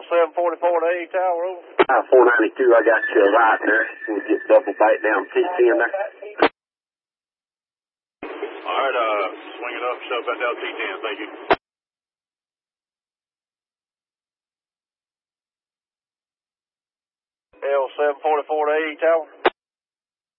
L744 to A Tower, over. 492, I got you right there. We'll get double back down T10 there. All right, swing it up, shove back down T10, thank you. L744 to A Tower.